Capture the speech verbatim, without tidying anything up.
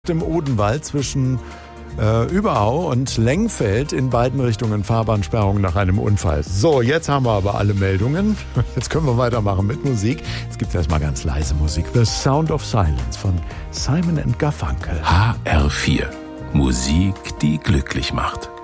Im Odenwald zwischen äh, Überau und Lengfeld in beiden Richtungen Fahrbahnsperrung nach einem Unfall. So, jetzt haben wir aber alle Meldungen. Jetzt können wir weitermachen mit Musik. Jetzt gibt es erstmal ganz leise Musik. The Sound of Silence von Simon and Garfunkel. H R vier. Musik, die glücklich macht.